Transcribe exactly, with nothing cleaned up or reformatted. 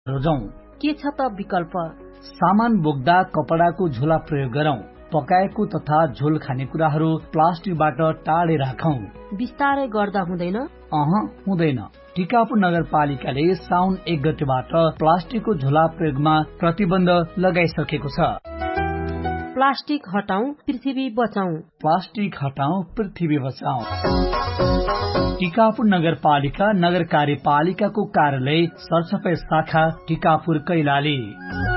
रोजौं। के छ त विकल्प? सामान बोक्दा कपडाको झोला प्रयोग गरौं। पकाएको तथा झोल खानेकुराहरू प्लास्टिकबाट टाढे राखौं। बिस्तारै गर्दा हुँदैन? अह हुँदैन। टिकापुर नगरपालिकाले साउन एक गतेबाट प्लास्टिकको झोला प्रयोगमा प्रतिबन्ध लगाइसकेको छ। प्लास्टिक हटाऊ, पृथ्वी बचाऊ। प्लास्टिक हटाऊ, पृथ्वी बचाऊ। टिकापुर नगरपालिका नगर कार्यपालिकाको कार्यालय सरसफाई शाखा टिकापुर कैलाली।